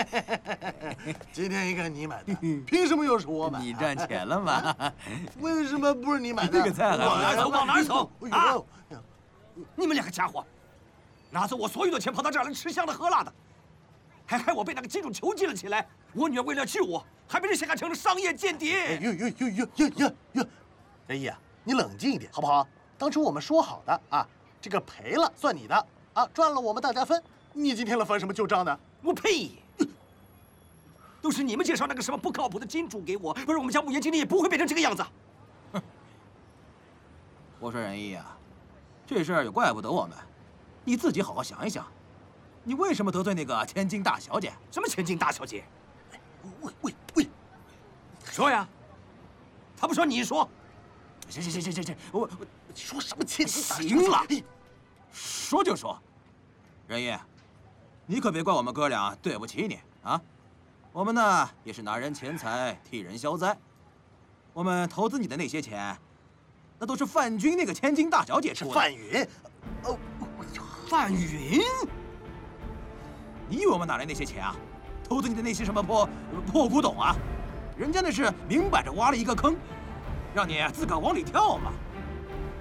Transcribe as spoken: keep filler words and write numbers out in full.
今天应该你买单，凭什么又是我买？ 你赚钱了吗？ 为什么不是你买单？ 这个菜还往哪儿走？往哪儿走？啊！ 哎呦你们两个家伙，拿走我所有的钱，跑到这儿来吃香的喝辣的，还害我被那个金主囚禁了起来。我女儿为了救我，还被人陷害成了商业间谍。 呦呦呦呦呦呦呦！仁义啊，你冷静一点好不好？当初我们说好的啊，这个赔了算你的啊，赚了我们大家分。你今天来翻什么旧账呢？ 我呸！都是你们介绍那个什么不靠谱的金主给我，不然我们家牧业经理也不会变成这个样子。 哼！我说仁义啊，这事儿也怪不得我们，你自己好好想一想，你为什么得罪那个千金大小姐？ 什么千金大小姐？ 喂喂喂， 说呀！他不说你说。 行行行行行行，我我说什么千金大小姐？ 行了，说就说。仁义，你可别怪我们哥俩对不起你啊！我们呢也是拿人钱财替人消灾，我们投资你的那些钱，那都是范军那个千金大小姐出的。 范云，哦， 范云， 你以为我们哪来那些钱啊？投资你的那些什么破破古董啊？人家那是明摆着挖了一个坑，让你自个儿往里跳嘛。